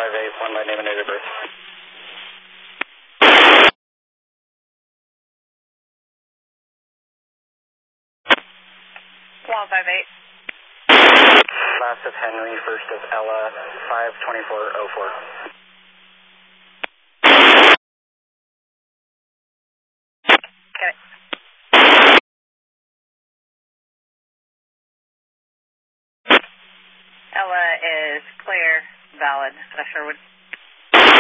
158, 1 by name and date of birth. 158. Last of Henry, first of Ella, 52404. Okay. Ella is clear, valid, Sherwood.